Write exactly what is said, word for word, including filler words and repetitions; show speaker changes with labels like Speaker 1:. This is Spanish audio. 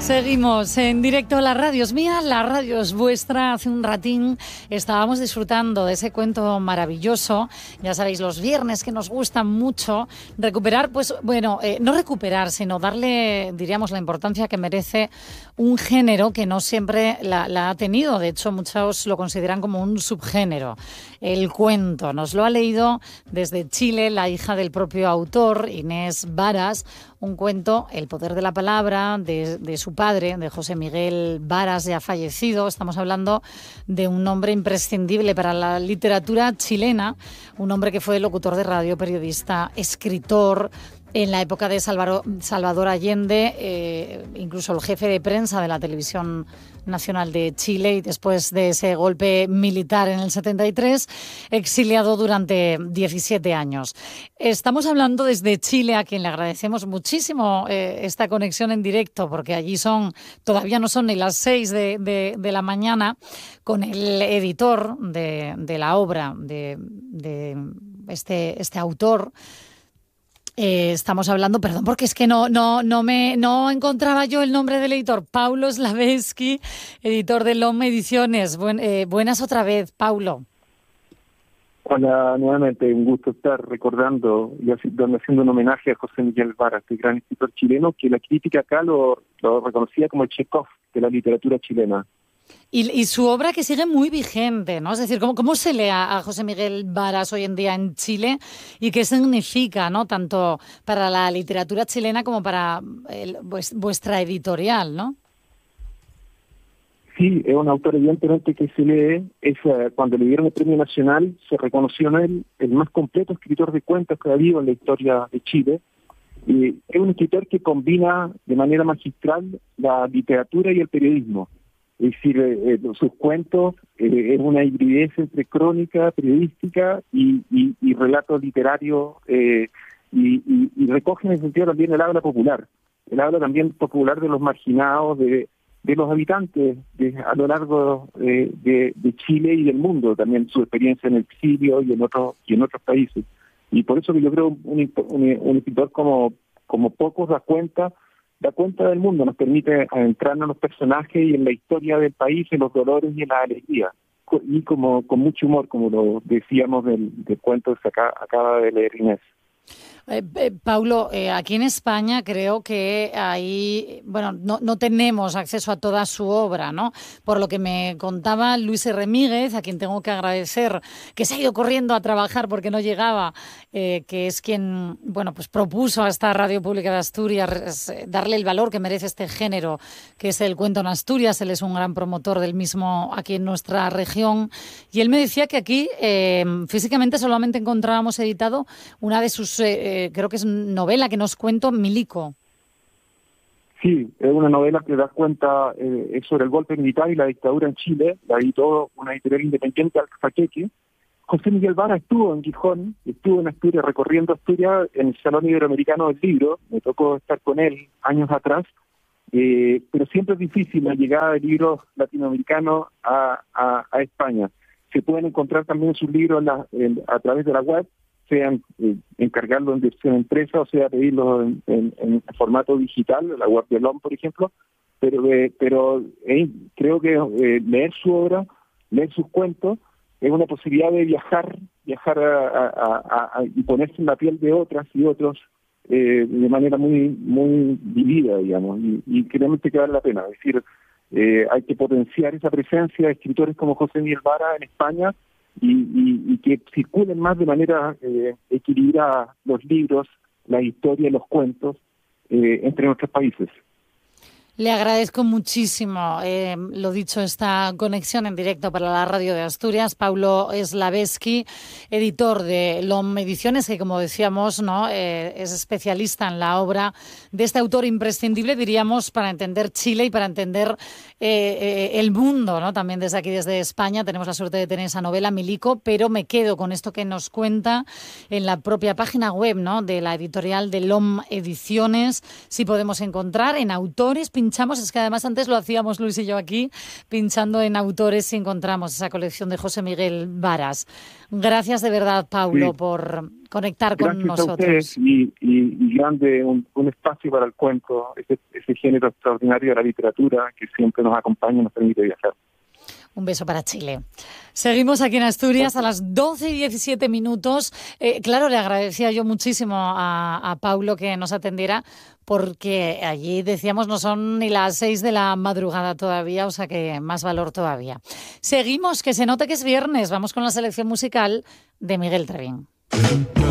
Speaker 1: Seguimos en directo. La radio es mía, la radio es vuestra. Hace un ratín estábamos disfrutando de ese cuento maravilloso. Ya sabéis, los viernes que nos gustan mucho recuperar, pues bueno, eh, no recuperar, sino darle, diríamos, la importancia que merece un género que no siempre la, la ha tenido. De hecho, muchos lo consideran como un subgénero. El cuento nos lo ha leído desde Chile la hija del propio autor, Inés Varas. Un cuento, El poder de la palabra, de, de su padre, de José Miguel Varas, ya fallecido. Estamos hablando de un hombre imprescindible para la literatura chilena, un hombre que fue locutor de radio, periodista, escritor. En la época de Salvador, Salvador Allende, eh, incluso el jefe de prensa de la Televisión Nacional de Chile, y después de ese golpe militar en el setenta y tres, exiliado durante diecisiete años. Estamos hablando desde Chile, a quien le agradecemos muchísimo eh, esta conexión en directo, porque allí son, todavía no son ni las seis de, de, de la mañana, con el editor de, de la obra de, de este, este autor. Eh, estamos hablando, perdón, porque es que no, no, no me no encontraba yo el nombre del editor, Paulo Slaveski, editor de L O M Ediciones. Buen, eh, buenas otra vez, Paulo.
Speaker 2: Hola, nuevamente, un gusto estar recordando y haciendo un homenaje a José Miguel Varas, este gran escritor chileno, que la crítica acá lo, lo reconocía como el Chekhov de la literatura chilena.
Speaker 1: Y, y su obra que sigue muy vigente, ¿no? Es decir, ¿cómo, cómo se lee a, a José Miguel Varas hoy en día en Chile y qué significa, ¿no? Tanto para la literatura chilena como para el, pues, vuestra editorial, ¿no?
Speaker 2: Sí, es un autor evidentemente que se lee, es, uh, cuando le dieron el Premio Nacional se reconoció en él el más completo escritor de cuentos que ha habido en la historia de Chile. Y es un escritor que combina de manera magistral la literatura y el periodismo. Es decir, eh, sus cuentos eh, es una hibridez entre crónica periodística y, y, y relato literario eh, y, y, y recoge en ese sentido también el habla popular, el habla también popular de los marginados, de, de los habitantes de, a lo largo eh, de, de Chile y del mundo, también su experiencia en el exilio y en otros y en otros países. Y por eso que yo creo un, un, un escritor como, como pocos da cuenta da cuenta del mundo, nos permite adentrarnos en los personajes y en la historia del país, en los dolores y en la alegría. Y como con mucho humor, como lo decíamos del, del cuento que se acaba, acaba de leer Inés.
Speaker 1: Eh, eh, Paulo, eh, aquí en España creo que ahí, bueno, no, no tenemos acceso a toda su obra, ¿no? Por lo que me contaba Luis Remíguez, a quien tengo que agradecer, que se ha ido corriendo a trabajar porque no llegaba, eh, que es quien, bueno, pues propuso a esta Radio Pública de Asturias darle el valor que merece este género, que es el cuento en Asturias. Él es un gran promotor del mismo aquí en nuestra región. Y él me decía que aquí eh, físicamente solamente encontrábamos editado una de sus... Eh, Eh, creo que es novela que nos cuento, Milico.
Speaker 2: Sí, es una novela que da cuenta eh, es sobre el golpe militar y la dictadura en Chile. La editó una editorial independiente, Alfaqueque. José Miguel Varas estuvo en Gijón, estuvo en Asturias, recorriendo Asturias en el Salón Iberoamericano del Libro. Me tocó estar con él años atrás. Eh, pero siempre es difícil la llegada de libros latinoamericanos a, a, a España. Se pueden encontrar también sus libros en la, en, a través de la web, sean eh, encargarlo en versión empresa o sea pedirlo en, en, en formato digital, la web de L O M, por ejemplo, pero eh, pero eh, creo que eh, leer su obra, leer sus cuentos, es una posibilidad de viajar, viajar a, a, a, a, y ponerse en la piel de otras y otros eh, de manera muy muy vivida, digamos, y, y realmente que vale la pena. Es decir, eh, hay que potenciar esa presencia de escritores como José Miguel Varas en España, Y, y, y que circulen más de manera eh, equilibrada los libros, la historia y los cuentos eh, entre nuestros países.
Speaker 1: Le agradezco muchísimo, eh, lo dicho, esta conexión en directo para la Radio de Asturias. Paulo Slaveski, editor de L O M Ediciones, que como decíamos, ¿no? eh, es especialista en la obra de este autor imprescindible, diríamos, para entender Chile y para entender eh, eh, el mundo, ¿no? También desde aquí, desde España, tenemos la suerte de tener esa novela, Milico, pero me quedo con esto que nos cuenta en la propia página web, ¿no? de la editorial de L O M Ediciones. Si podemos encontrar en autores, pintores pinchamos, es que además antes lo hacíamos Luis y yo aquí, pinchando en autores y encontramos esa colección de José Miguel Varas. Gracias de verdad, Paulo, sí. por conectar con
Speaker 2: Gracias
Speaker 1: nosotros.
Speaker 2: A ustedes y, y, y grande un, un espacio para el cuento, ese, ese género extraordinario de la literatura que siempre nos acompaña y nos permite viajar.
Speaker 1: Un beso para Chile. Seguimos aquí en Asturias a las doce y diecisiete minutos. Eh, claro, le agradecía yo muchísimo a, a Paulo que nos atendiera, porque allí decíamos no son ni las seis de la madrugada todavía, o sea que más valor todavía. Seguimos, que se note que es viernes. Vamos con la selección musical de Miguel Trevín.